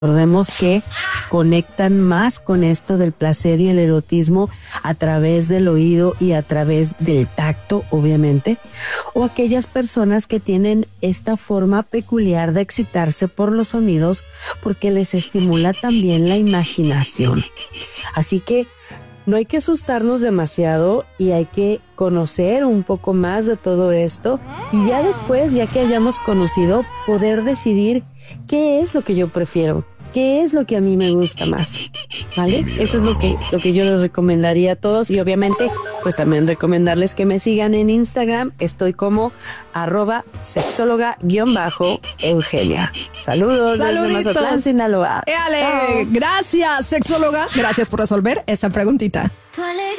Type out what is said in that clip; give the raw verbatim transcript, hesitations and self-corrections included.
Recordemos que conectan más con esto del placer y el erotismo a través del oído y a través del tacto, obviamente, o aquellas personas que tienen esta forma peculiar de excitarse por los sonidos porque les estimula también la imaginación. Así que no hay que asustarnos demasiado y hay que conocer un poco más de todo esto y ya después, ya que hayamos conocido, poder decidir qué es lo que yo prefiero, qué es lo que a mí me gusta más, ¿vale? Eso es lo que, lo que yo les recomendaría a todos y obviamente pues también recomendarles que me sigan en Instagram. Estoy como arroba sexóloga guión bajo Eugenia. Saludos. Saluditos desde Mazatlán, Sinaloa. Éale, gracias, sexóloga. Gracias por resolver esta preguntita.